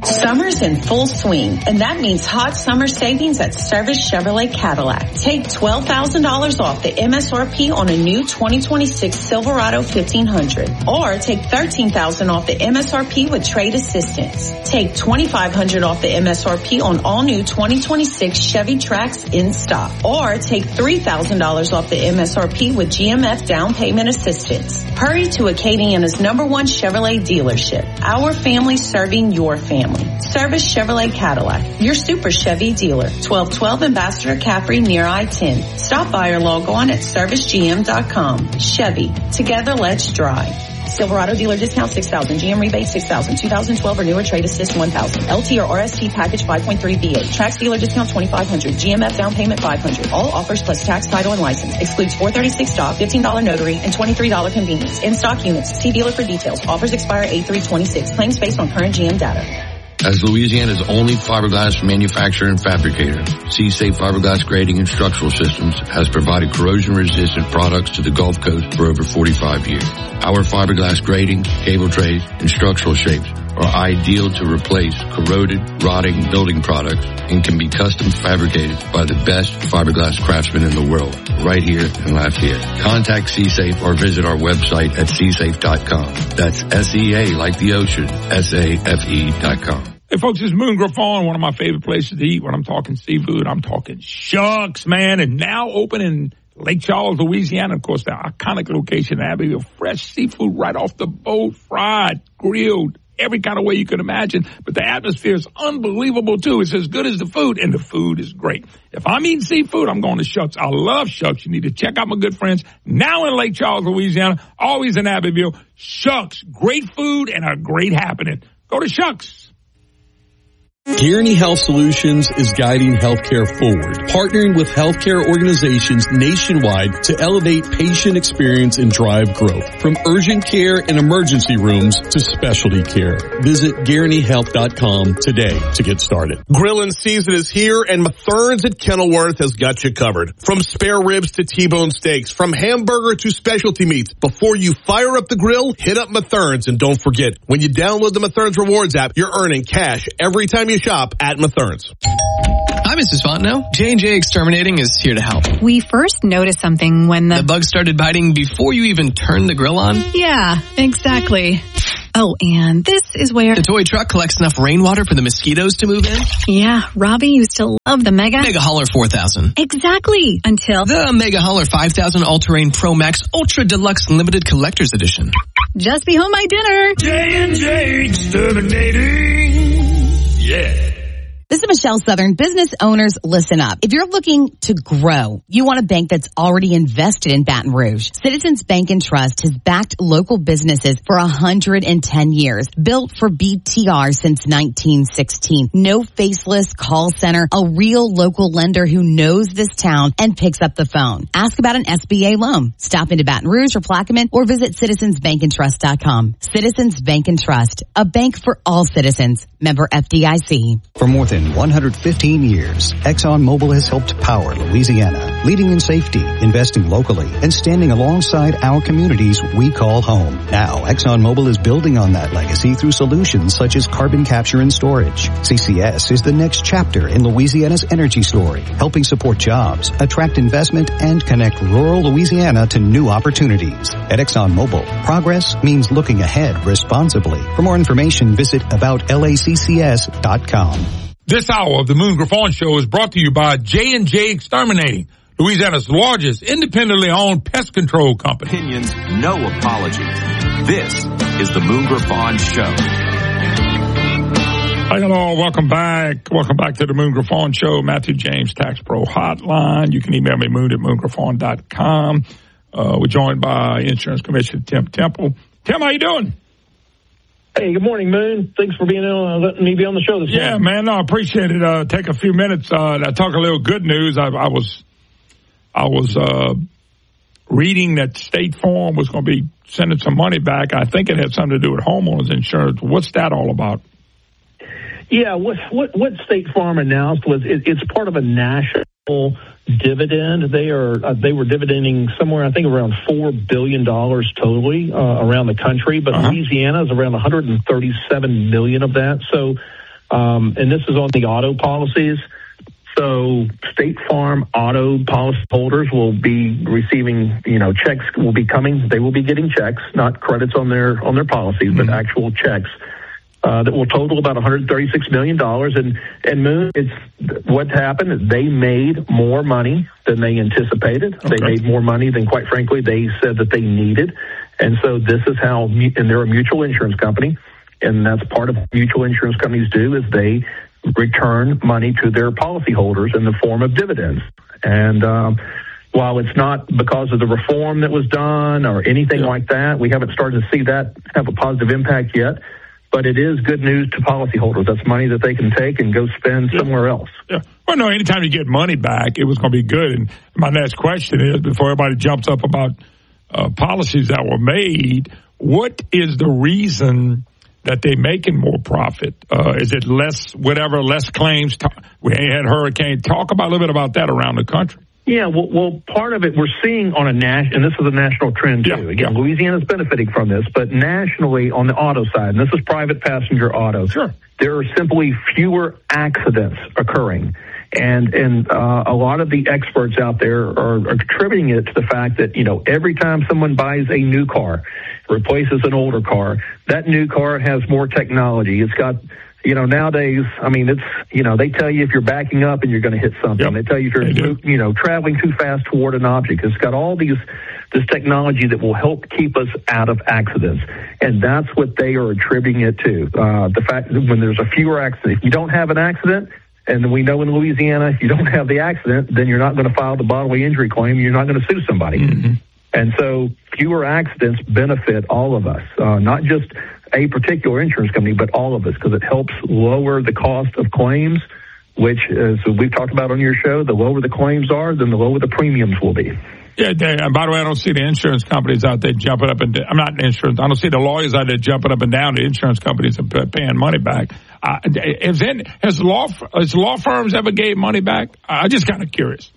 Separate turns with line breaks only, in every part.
Summer's in full swing, and that means hot summer savings at Service Chevrolet Cadillac. Take $12,000 off the MSRP on a new 2026 Silverado 1500, or take $13,000 off the MSRP with trade assistance. Take $2,500 off the MSRP on all new 2026 Chevy Trax in stock, or take $3,000 off the MSRP with GMF down payment assistance. Hurry to Acadiana's #1 Chevrolet dealership. Our family serving your family. Service Chevrolet Cadillac, your super Chevy dealer. 1212 Ambassador Caffrey near I-10. Stop by or log on at servicegm.com. Chevy, together let's drive. Silverado dealer discount $6,000, GM rebate $6,000, 2012 or newer trade assist $1,000, LT or RST package 5.3 V8, Trax dealer discount $2,500, GMF down payment $500. All offers plus tax, title, and license. Excludes $436 stock, $15 notary, and $23 convenience. In stock units. See dealer for details. Offers expire 8/3/26. Claims based on current GM data.
As Louisiana's only fiberglass manufacturer and fabricator, C-Safe Fiberglass Grading and Structural Systems has provided corrosion-resistant products to the Gulf Coast for over 45 years. Our fiberglass grading, cable trays, and structural shapes are ideal to replace corroded, rotting building products and can be custom fabricated by the best fiberglass craftsmen in the world, right here in Lafayette. Contact C-Safe or visit our website at csafe.com. That's S-E-A like the ocean, S-A-F-E.com.
Hey, folks, it's Moon Griffon, one of my favorite places to eat when I'm talking seafood. I'm talking Shucks, man, and now open in Lake Charles, Louisiana. Of course, the iconic location in Abbeville. Fresh seafood right off the boat, fried, grilled, every kind of way you can imagine. But the atmosphere is unbelievable, too. It's as good as the food, and the food is great. If I'm eating seafood, I'm going to Shucks. I love Shucks. You need to check out my good friends now in Lake Charles, Louisiana, always in Abbeville. Shucks, great food and a great happening. Go to Shucks.
Guaranty Health Solutions is guiding healthcare forward, partnering with healthcare organizations nationwide to elevate patient experience and drive growth. From urgent care and emergency rooms to specialty care. Visit GuarantyHealth.com today to get started.
Grillin' season is here, and Mathern's at Kenilworth has got you covered. From spare ribs to T-bone steaks, from hamburger to specialty meats. Before you fire up the grill, hit up Mathern's, and don't forget, when you download the Mathern's Rewards app, you're earning cash every time you shop at Mathern's.
Hi, Mrs. Fontenot. J&J Exterminating is here to help.
We first noticed something when the
bug started biting before you even turned the grill on?
Yeah, exactly. Oh, and this is where
the toy truck collects enough rainwater for the mosquitoes to move in?
Yeah, Robbie used to love the Mega
Hauler 4000.
Exactly, until
the Mega Hauler 5000 All-Terrain Pro Max Ultra Deluxe Limited Collector's Edition.
Just be home by dinner.
J&J Exterminating. Yeah.
This is Michelle Southern. Business owners, listen up. If you're looking to grow, you want a bank that's already invested in Baton Rouge. Citizens Bank and Trust has backed local businesses for 110 years. Built for BTR since 1916. No faceless call center. A real local lender who knows this town and picks up the phone. Ask about an SBA loan. Stop into Baton Rouge or Plaquemine or visit citizensbankandtrust.com. Citizens Bank and Trust. A bank for all citizens. Member FDIC.
For more than 115 years, ExxonMobil has helped power Louisiana, leading in safety, investing locally, and standing alongside our communities we call home. Now, ExxonMobil is building on that legacy through solutions such as carbon capture and storage. CCS is the next chapter in Louisiana's energy story, helping support jobs, attract investment, and connect rural Louisiana to new opportunities. At ExxonMobil, progress means looking ahead responsibly. For more information, visit aboutlaccs.com.
This hour of the Moon Griffon Show is brought to you by J&J Exterminating, Louisiana's largest independently owned pest control company.
Opinions, no apologies. This is the Moon Griffon Show.
Hi, hello. Welcome back. Welcome back to the Moon Griffon Show. Matthew James Tax Pro Hotline. You can email me, moon@moongriffon.com. We're joined by Insurance Commissioner Tim Temple. Tim, how you doing?
Hey, good morning, Moon. Thanks for being on, letting me be on the show this morning.
Yeah, man, no, I appreciate it. Take a few minutes to talk a little good news. I was reading that State Farm was going to be sending some money back. I think it had something to do with homeowners insurance. What's that all about?
Yeah, what State Farm announced was it's part of a national dividend. They were dividending somewhere, I think, around $4 billion totally around the country, but Louisiana is around $137 million of that. So and this is on the auto policies. So State Farm auto policy holders will be receiving, checks will be coming. They will be getting checks, not credits on their policies, but actual checks that will total about $136 million. And Moon, it's what happened. They made more money than they anticipated. Okay. They made more money than, quite frankly, they said that they needed. And so this is how, and they're a mutual insurance company, and that's part of what mutual insurance companies do is they return money to their policyholders in the form of dividends. And while it's not because of the reform that was done or anything like that, we haven't started to see that have a positive impact yet. But it is good news to policyholders. That's money that they can take and go spend somewhere else.
Yeah. Well, no, anytime you get money back, it was going to be good. And my next question is, before everybody jumps up about policies that were made, what is the reason that they're making more profit? Is it less claims? We had hurricane. Talk about a little bit about that around the country.
Yeah, well, part of it we're seeing on and this is a national trend too. Again, Louisiana's benefiting from this, but nationally on the auto side, and this is private passenger auto, there are simply fewer accidents occurring. And a lot of the experts out there are attributing it to the fact that, every time someone buys a new car, replaces an older car, that new car has more technology. It's got, nowadays, they tell you if you're backing up and you're going to hit something. They tell you if you're, traveling too fast toward an object. It's got all this technology that will help keep us out of accidents. And that's what they are attributing it to. The fact that when there's a fewer accidents, if you don't have an accident, and we know in Louisiana, if you don't have the accident, then you're not going to file the bodily injury claim. You're not going to sue somebody. Mm-hmm. And so fewer accidents benefit all of us, not just a particular insurance company, but all of us, because it helps lower the cost of claims, which, as we've talked about on your show, the lower the claims are, then the lower the premiums will be.
Yeah, and by the way, I don't see the insurance companies out there jumping up and down. I'm not insurance. I don't see the lawyers out there jumping up and down to insurance companies and paying money back. Has law firms ever gave money back? I'm just kind of curious.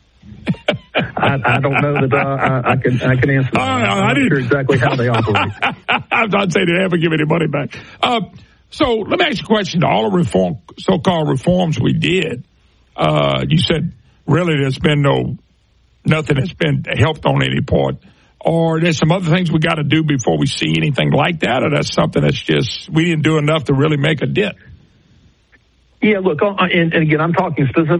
I don't know that I can answer that. I'm not sure exactly how they operate.
I'm not saying they ever give any money back. So let me ask you a question. All the so-called reforms we did, you said really there's been nothing that's been helped on any part. Or there's some other things we got to do before we see anything like that, or that's something that's just we didn't do enough to really make a dent?
Yeah, look, and again, I'm talking specifically